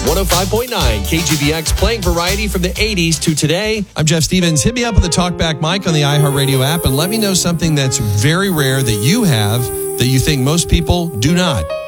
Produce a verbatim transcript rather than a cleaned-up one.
one oh five point nine K G B X, playing variety from the eighties to today. I'm Jeff Stevens. Hit me up with the Talkback mic on the iHeartRadio app and let me know something that's very rare that you have that you think most people do not.